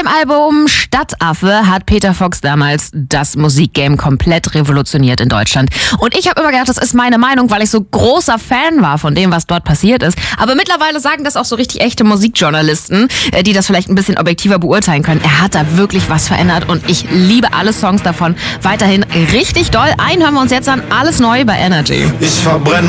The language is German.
dem Album Stadtaffe hat Peter Fox damals das Musikgame komplett revolutioniert in Deutschland. Und ich habe immer gedacht, das ist meine Meinung, weil ich so großer Fan war von dem, was dort passiert ist. Aber mittlerweile sagen das auch so richtig echte Musikjournalisten, die das vielleicht ein bisschen objektiver beurteilen können. Er hat da wirklich was verändert und ich liebe alle Songs davon weiterhin richtig doll. Einen hören wir uns jetzt an, Alles neu bei Energy. Ich verbrenne